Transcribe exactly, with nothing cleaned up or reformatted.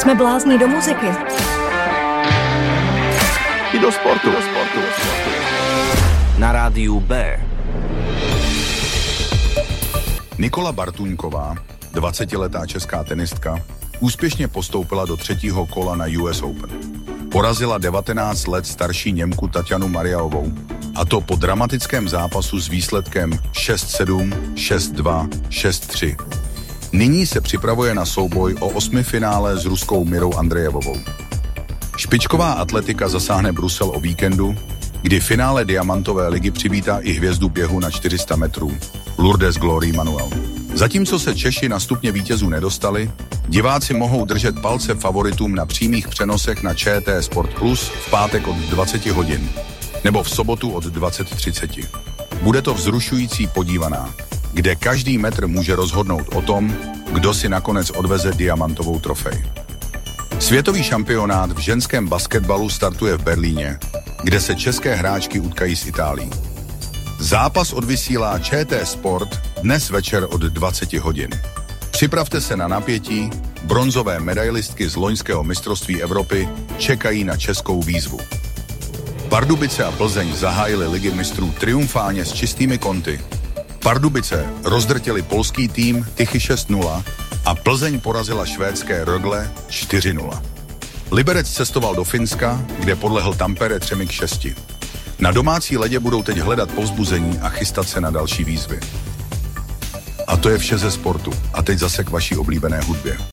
Jsme blázni do muziky. I do sportu. Do sportu. Na rádiu B. Nikola Bartuňková, dvacetiletá česká tenistka, úspěšně postoupila do třetího kola na U S Open. Porazila devatenáct let starší Němku Tatjanu Mariaovou, a to po dramatickém zápasu s výsledkem šest sedm, šest dva, šest tři. Nyní se připravuje na souboj o osmifinále s ruskou Mirou Andrejevovou. Špičková atletika zasáhne Brusel o víkendu, kdy finále Diamantové ligy přivítá i hvězdu běhu na čtyři sta metrů, Lourdes Glory Manuel. Zatímco se Češi na stupně vítězů nedostali, diváci mohou držet palce favoritům na přímých přenosech na Č T Sport Plus v pátek od dvacet hodin nebo v sobotu od dvacet třicet. Bude to vzrušující podívaná, kde každý metr může rozhodnout o tom, kdo si nakonec odveze diamantovou trofej. Světový šampionát v ženském basketbalu startuje v Berlíně, kde se české hráčky utkají s Itálií. Zápas odvysílá Č T Sport dnes večer od dvacet hodin. Připravte se na napětí, bronzové medailistky z loňského mistrovství Evropy čekají na českou výzvu. Pardubice a Plzeň zahájily ligy mistrů triumfálně s čistými konty. Pardubice rozdrtili polský tým Tychy šest nula a Plzeň porazila švédské Rögle čtyři nula. Liberec cestoval do Finska, kde podlehl Tampere třemi k šesti. Na domácí ledě budou teď hledat povzbuzení a chystat se na další výzvy. A to je vše ze sportu. A teď zase k vaší oblíbené hudbě.